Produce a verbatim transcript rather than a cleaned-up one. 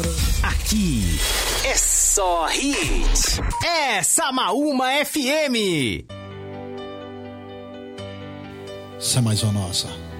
Aqui é só hit. É Samaúma F M. Essa é mais uma nossa.